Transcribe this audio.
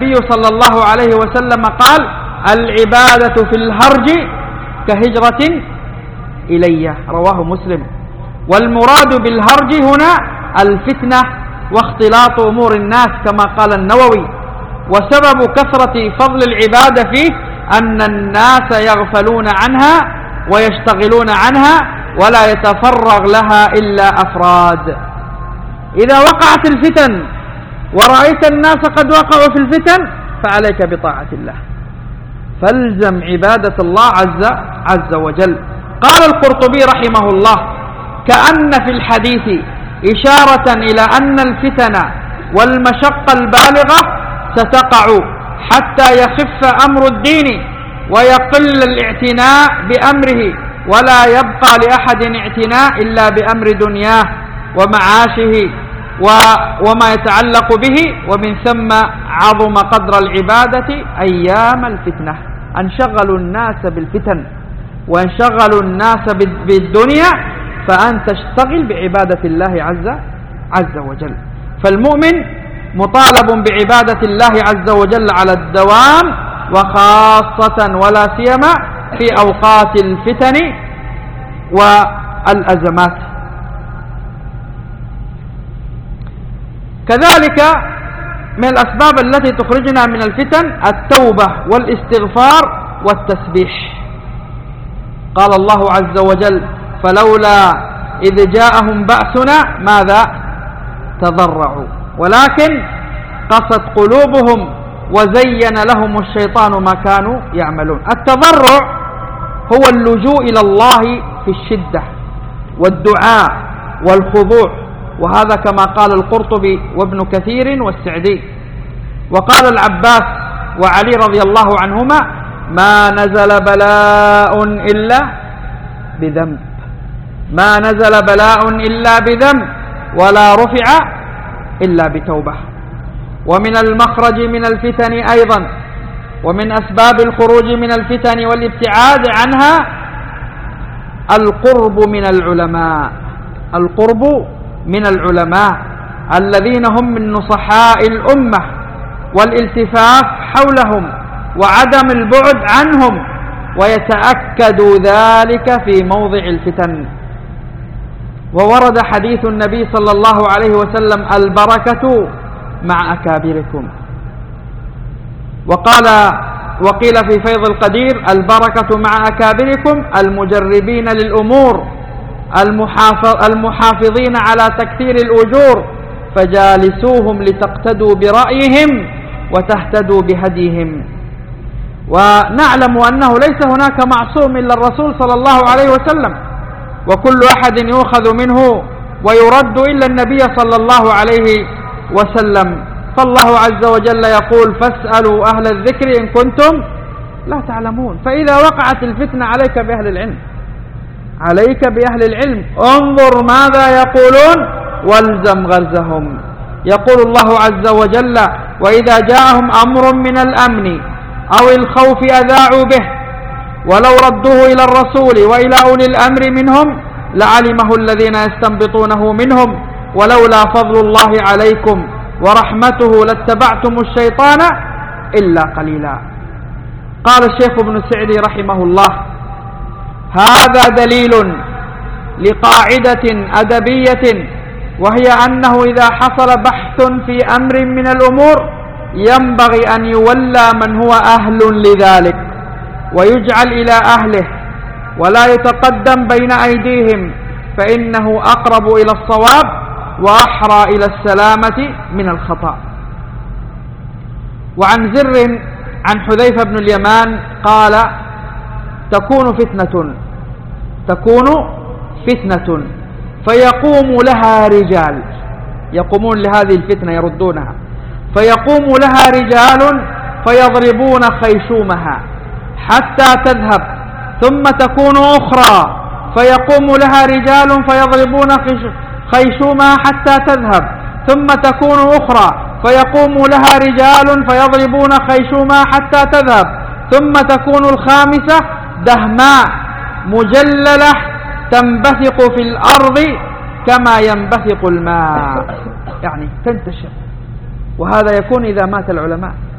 النبي صلى الله عليه وسلم قال: العبادة في الهرج كهجرة إلي، رواه مسلم. والمراد بالهرج هنا الفتنة واختلاط أمور الناس كما قال النووي. وسبب كثرة فضل العبادة فيه أن الناس يغفلون عنها ويشتغلون عنها ولا يتفرغ لها إلا أفراد. إذا وقعت الفتن ورأيت الناس قد وقعوا في الفتن فعليك بطاعة الله، فالزم عبادة الله عز وجل. قال القرطبي رحمه الله: كأن في الحديث إشارة إلى أن الفتن والمشقة البالغة ستقع حتى يخف أمر الدين ويقل الاعتناء بأمره، ولا يبقى لأحد اعتناء إلا بأمر دنياه ومعاشه وما يتعلق به. ومن ثم عظم قدر العبادة أيام الفتنة، انشغلوا الناس بالفتن وانشغلوا الناس بالدنيا، فأنت اشتغل بعبادة الله عز وجل. فالمؤمن مطالب بعبادة الله عز وجل على الدوام، وخاصة ولا سيما في أوقات الفتن والأزمات. كذلك من الأسباب التي تخرجنا من الفتن التوبة والاستغفار والتسبيح. قال الله عز وجل: فلولا إذ جاءهم بأسنا ماذا؟ تضرعوا ولكن قست قلوبهم وزين لهم الشيطان ما كانوا يعملون. التضرع هو اللجوء إلى الله في الشدة والدعاء والخضوع، وهذا كما قال القرطبي وابن كثير والسعدي. وقال العباس وعلي رضي الله عنهما: ما نزل بلاء إلا بذنب، ما نزل بلاء إلا بذنب، ولا رفع إلا بتوبة. ومن المخرج من الفتن أيضا، ومن أسباب الخروج من الفتن والابتعاد عنها القرب من العلماء، القرب من العلماء الذين هم من نصحاء الأمة، والالتفاف حولهم وعدم البعد عنهم، ويتأكد ذلك في موضع الفتن. وورد حديث النبي صلى الله عليه وسلم: البركة مع أكابركم. وقيل في فيض القدير: البركة مع أكابركم المجربين للأمور المحافظين على تكثير الأجور، فجالسوهم لتقتدوا برأيهم وتهتدوا بهديهم. ونعلم أنه ليس هناك معصوم إلا الرسول صلى الله عليه وسلم، وكل أحد يؤخذ منه ويرد إلا النبي صلى الله عليه وسلم. فالله عز وجل يقول: فاسألوا أهل الذكر إن كنتم لا تعلمون. فإذا وقعت الفتنة عليك بأهل العلم، عليك بأهل العلم، انظر ماذا يقولون والزم غرزهم. يقول الله عز وجل: وإذا جاءهم أمر من الأمن أو الخوف أذاعوا به ولو ردوه إلى الرسول وإلى أولي الأمر منهم لعلمه الذين يستنبطونه منهم ولولا فضل الله عليكم ورحمته لاتبعتم الشيطان إلا قليلا. قال الشيخ ابن السعدي رحمه الله: هذا دليل لقاعدة أدبية، وهي أنه إذا حصل بحث في أمر من الأمور ينبغي أن يولى من هو أهل لذلك ويجعل إلى أهله، ولا يتقدم بين أيديهم، فإنه أقرب إلى الصواب وأحرى إلى السلامة من الخطأ. وعن زر عن حذيفة بن اليمان قال: تكون فتنة فيقوم لها رجال، يقومون لهذه الفتنة يردونها، فيقوم لها رجال فيضربون خيشومها حتى تذهب، ثم تكون أخرى فيقوم لها رجال فيضربون خيشومها حتى تذهب، ثم تكون أخرى فيقوم لها رجال فيضربون خيشومها حتى تذهب، ثم تكون الخامسة دهماء مجللة تنبثق في الأرض كما ينبثق الماء، يعني تنتشر. وهذا يكون إذا مات العلماء.